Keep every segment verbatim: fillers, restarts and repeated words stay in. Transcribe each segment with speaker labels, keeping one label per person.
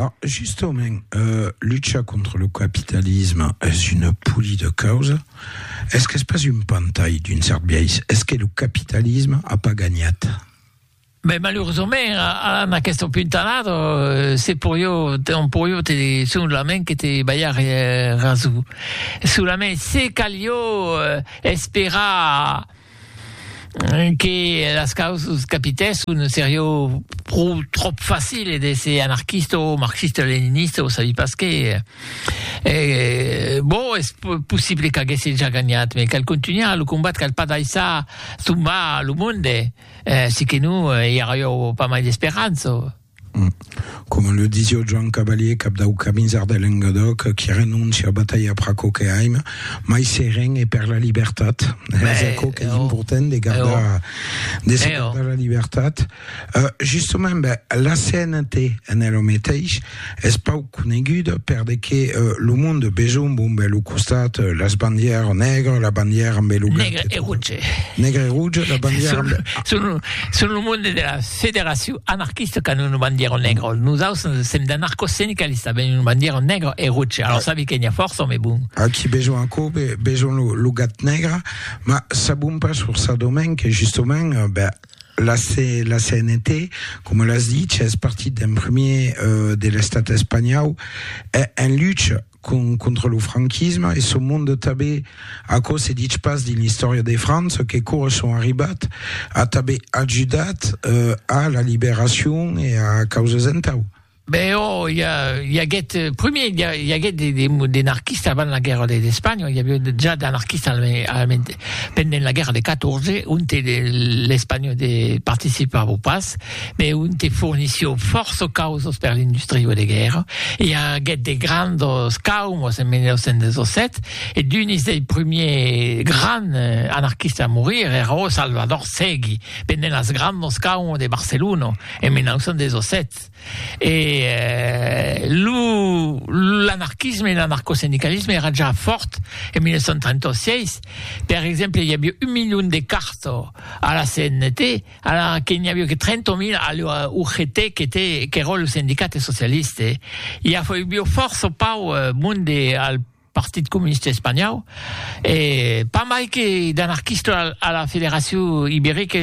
Speaker 1: Alors, justement, euh, lutte contre le capitalisme est une poulie de cause. Est-ce que c'est pas une pantaille d'une certaine biais? Est-ce que le capitalisme a pas gagné?
Speaker 2: Mais malheureusement, a una questo puntanato, se pour io, un pour io te sulla men che te baiar rasu. Sulla men se calio espera que las causas capitales un serio pro trop facile de ces anarchistes ou marxistes léninistes ou ça dit parce que eh, bon est possible qu'haguesse déjà gagné mais qu'elle continue à le combattre qu'elle pas d'aissa summa le monde eh, c'est que nous il y a pas mal d'espérance.
Speaker 1: Mm. Come lo disait Joan Cavalier, cap dau Camisard de Languedoc, qui renonce à bataille à Pracoqueheim, mais seren et per la libertat. C'est quoi qui est important de garder, de se garder la libertat. Uh, justement, ben, la C N T, en el mateix, és pau coneguda per de que uh, le monde besoin bon ben, le costat, uh, les bandières negres, la bandière amb el
Speaker 2: negre et rouge.
Speaker 1: Negre et rouge, la bandière amb...
Speaker 2: Sur, sur le monde de la fédération anarchiste, quand nous nous bandière negre, nous som d'anarcho-syndicalistes, avec une bandière negre et rouge. Alors, ça veut qu'il y a force, mais bon.
Speaker 1: Ah, qui besoin encore, besoin le, le gat negre, mais ça boum pas sur ça domaine que justement, ben, la, C, la C N T, comme l'a dit, c'est parti d'un premier euh, de l'État espagnol, en lutte contre le franquisme et ce monde tabé à cause de dit pas de l'histoire de France que cours sont arrivés à tabé adjudat euh, à la libération et à cause zentau.
Speaker 2: Ben oh, il y a, il y a get, premier, il y a, il y a get des, des, des anarchistes avant la guerre d'Espagne. Il y avait déjà des anarchistes pendant la guerre de quatorze, un de l'Espagne de participer au pass, mais un de fournissait force causes per l'industrie de guerre. Il y a get des grandes caumos en mille neuf cent dix-sept, et d'une des premiers grands anarchistes à mourir era Salvador Segui, pendant las grandes caumos de Barcelone en mille neuf cent dix-sept. Et euh, l'anarchisme et l'anarcho-syndicalisme étaient déjà forts en mille neuf cent trente-six. Par exemple, il y avait un million de cartes à la C N T, alors qu'il n'y avait que trente mille à l'U G T, qui était, qui était le syndicat socialiste. Il y a eu force pas au monde al Parti communiste espagnol, et pas mal d'anarchistes à la Fédération ibérique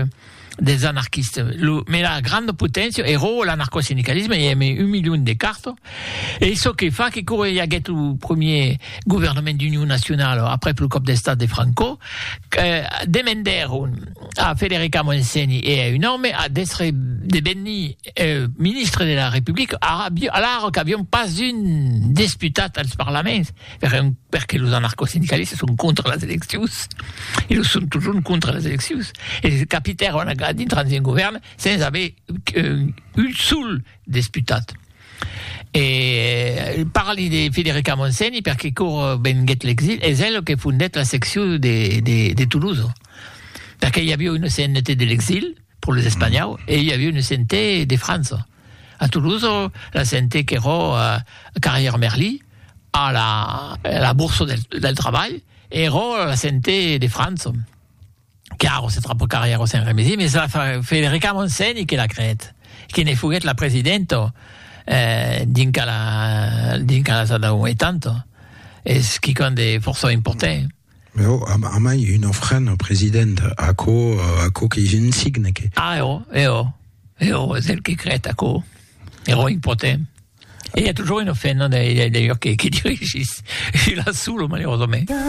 Speaker 2: des anarchistes. Le, mais la grande potence era l'anarcho-syndicalisme, il y avait un million de cartes. Et ce qui fait qu'il y a eu le premier gouvernement d'union nationale après le coup d'État de Franco, euh, demander à Federica Montseny et à un homme à d'être devenu euh, ministre de la République, alors qu'il n'y avait pas une disputate au Parlement, parce que les anarcho-syndicalistes sont contre les élections. Ils sont toujours contre les élections. Et le capitaine, on a dintre un govern sans avoir euh, un seul disputat. Et euh, parle de Federica Montseny parce que quand ben get l'exil, c'est elle qui fondait la section de, de, de Toulouse. Parce qu'il y avait une C N T de l'exil pour les Espagnols et il y avait une C N T de France. À Toulouse, la C N T qui era euh, Carrière Merli, à la, à la bourse del, del travail, et era la C N T de France. Car c'est un peu carrière au Saint-Rémy, mais c'est la Federica Montseny qui l'a créée, qui ne fut la présidente euh, d'inca la d'inca la sada oitanta, et ce qui compte des forces importantes.
Speaker 1: Mais oh, a mai une offrande présidente à co à co qui est une signe qui.
Speaker 2: Ah oh, et oh, et oh, c'est elle qui crée à co, héros important. Et il y a toujours une offrande d'ailleurs qui qui dirige, il a sous malheureusement.